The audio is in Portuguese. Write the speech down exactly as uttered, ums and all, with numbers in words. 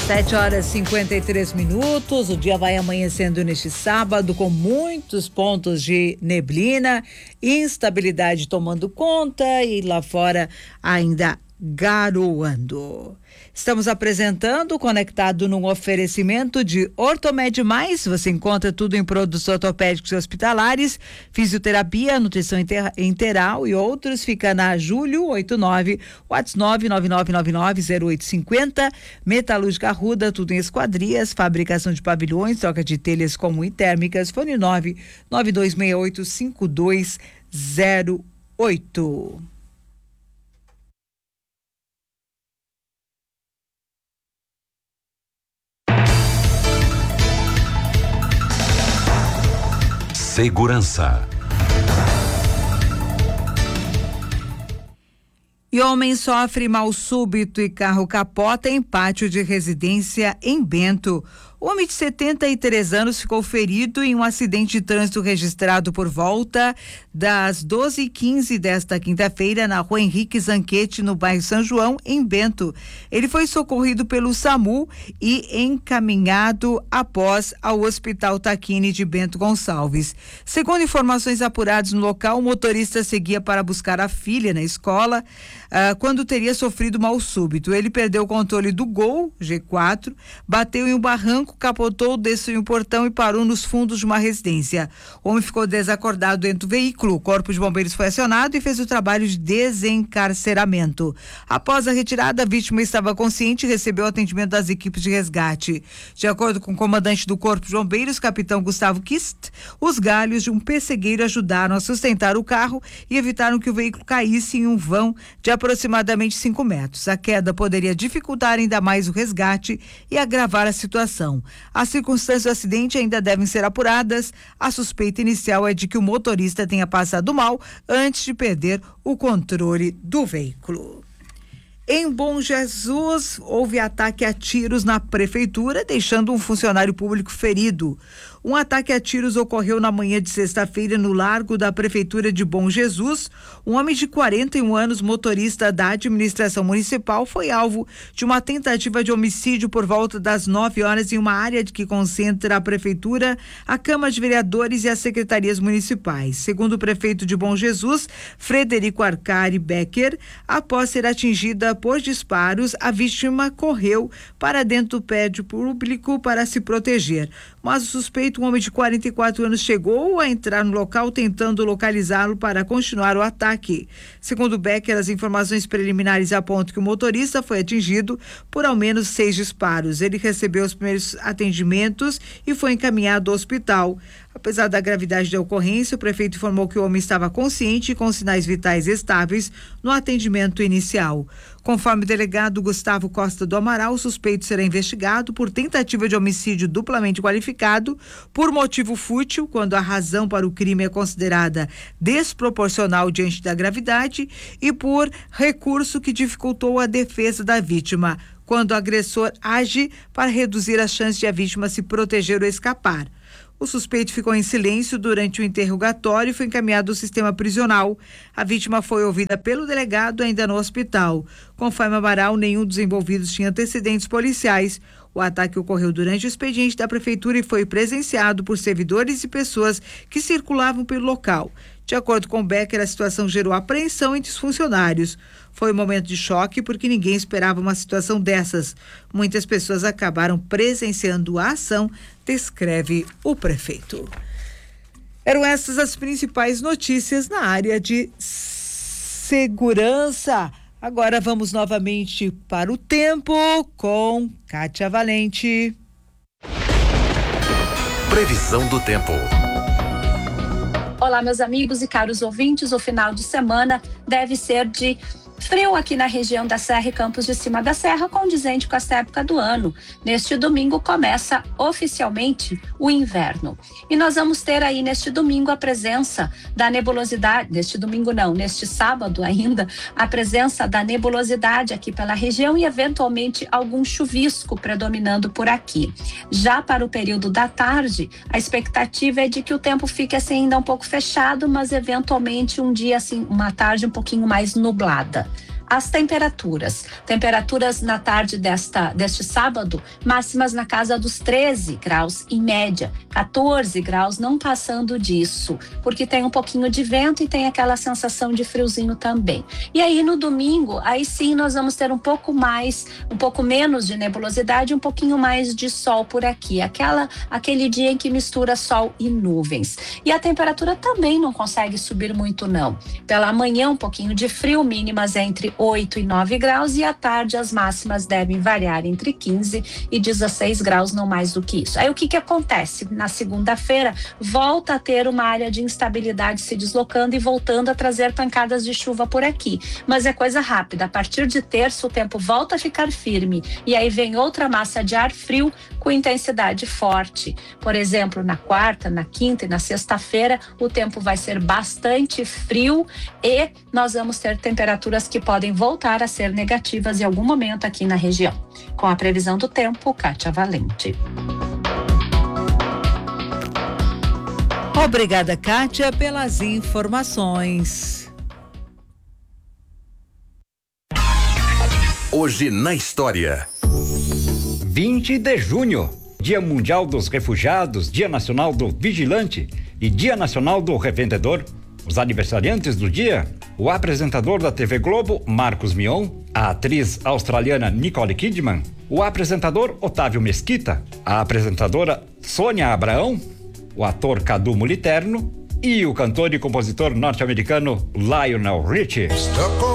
sete horas e cinquenta e três minutos. O dia vai amanhecendo neste sábado com muitos pontos de neblina, instabilidade tomando conta e lá fora ainda garoando. Estamos apresentando Conectado num oferecimento de Ortomed Mais. Você encontra tudo em produtos ortopédicos e hospitalares, fisioterapia, nutrição integral e outros. Fica na Júlio oitenta e nove, WhatsApp nove nove nove nove nove zero oito cinco zero. Metalúrgica Arruda, tudo em esquadrias, fabricação de pavilhões, troca de telhas comum e térmicas. Fone nove nove dois seis oito cinco dois zero oito. Segurança. E homem sofre mal súbito e carro capota em pátio de residência em Bento. O homem de setenta e três anos ficou ferido em um acidente de trânsito registrado por volta das doze e quinze desta quinta-feira na rua Henrique Zanquete, no bairro São João, em Bento. Ele foi socorrido pelo SAMU e encaminhado após ao Hospital Taquini de Bento Gonçalves. Segundo informações apuradas no local, o motorista seguia para buscar a filha na escola ah, quando teria sofrido mal súbito. Ele perdeu o controle do Gol G quatro, bateu em um barranco, capotou, desceu em um portão e parou nos fundos de uma residência. O homem ficou desacordado dentro do veículo. O corpo de bombeiros foi acionado e fez o trabalho de desencarceramento. Após a retirada, a vítima estava consciente e recebeu atendimento das equipes de resgate. De acordo com o comandante do corpo de bombeiros, capitão Gustavo Kist, os galhos de um pessegueiro ajudaram a sustentar o carro e evitaram que o veículo caísse em um vão de aproximadamente cinco metros. A queda poderia dificultar ainda mais o resgate e agravar a situação. As circunstâncias do acidente ainda devem ser apuradas. A suspeita inicial é de que o motorista tenha passado mal antes de perder o controle do veículo. Em Bom Jesus, houve ataque a tiros na prefeitura, deixando um funcionário público ferido. Um ataque a tiros ocorreu na manhã de sexta-feira no largo da prefeitura de Bom Jesus. Um homem de quarenta e um anos, motorista da administração municipal, foi alvo de uma tentativa de homicídio por volta das nove horas em uma área de que concentra a prefeitura, a Câmara de Vereadores e as secretarias municipais. Segundo o prefeito de Bom Jesus, Frederico Arcari Becker, após ser atingida por disparos, a vítima correu para dentro do prédio público para se proteger. Mas o suspeito, um homem de quarenta e quatro anos, chegou a entrar no local tentando localizá-lo para continuar o ataque. Segundo Becker, as informações preliminares apontam que o motorista foi atingido por ao menos seis disparos. Ele recebeu os primeiros atendimentos e foi encaminhado ao hospital. Apesar da gravidade da ocorrência, o prefeito informou que o homem estava consciente e com sinais vitais estáveis no atendimento inicial. Conforme o delegado Gustavo Costa do Amaral, o suspeito será investigado por tentativa de homicídio duplamente qualificado, por motivo fútil, quando a razão para o crime é considerada desproporcional diante da gravidade, e por recurso que dificultou a defesa da vítima, quando o agressor age para reduzir as chances de a vítima se proteger ou escapar. O suspeito ficou em silêncio durante o interrogatório e foi encaminhado ao sistema prisional. A vítima foi ouvida pelo delegado ainda no hospital. Conforme Amaral, nenhum dos envolvidos tinha antecedentes policiais. O ataque ocorreu durante o expediente da prefeitura e foi presenciado por servidores e pessoas que circulavam pelo local. De acordo com Becker, a situação gerou apreensão entre os funcionários. Foi um momento de choque porque ninguém esperava uma situação dessas. Muitas pessoas acabaram presenciando a ação, descreve o prefeito. Eram essas as principais notícias na área de segurança. Agora vamos novamente para o tempo com Kátia Valente. Previsão do tempo. Olá, meus amigos e caros ouvintes, o final de semana deve ser de frio aqui na região da Serra e Campos de Cima da Serra, condizente com esta época do ano. Neste domingo começa oficialmente o inverno. E nós vamos ter aí neste domingo a presença da nebulosidade, neste domingo não, neste sábado ainda, a presença da nebulosidade aqui pela região e eventualmente algum chuvisco predominando por aqui. Já para o período da tarde, a expectativa é de que o tempo fique assim ainda um pouco fechado, mas eventualmente um dia assim, uma tarde um pouquinho mais nublada. As temperaturas. Temperaturas na tarde desta, deste sábado, máximas na casa dos treze graus em média. quatorze graus, não passando disso, porque tem um pouquinho de vento e tem aquela sensação de friozinho também. E aí no domingo, aí sim nós vamos ter um pouco mais, um pouco menos de nebulosidade, um pouquinho mais de sol por aqui. Aquela, aquele dia em que mistura sol e nuvens. E a temperatura também não consegue subir muito não. Pela manhã um pouquinho de frio, mínimas entre oito e nove graus, e à tarde as máximas devem variar entre quinze e dezesseis graus, não mais do que isso. Aí o que que acontece? Na segunda-feira volta a ter uma área de instabilidade se deslocando e voltando a trazer pancadas de chuva por aqui, mas é coisa rápida. A partir de terça o tempo volta a ficar firme e aí vem outra massa de ar frio com intensidade forte. Por exemplo, na quarta, na quinta e na sexta-feira o tempo vai ser bastante frio e nós vamos ter temperaturas que podem voltar a ser negativas em algum momento aqui na região. Com a previsão do tempo, Kátia Valente. Obrigada, Kátia, pelas informações. Hoje na história. vinte de junho, Dia Mundial dos Refugiados, Dia Nacional do Vigilante e Dia Nacional do Revendedor. Os aniversariantes do dia: o apresentador da T V Globo, Marcos Mion, a atriz australiana Nicole Kidman, o apresentador Otávio Mesquita, a apresentadora Sônia Abraão, o ator Cadu Moliterno e o cantor e compositor norte-americano Lionel Richie.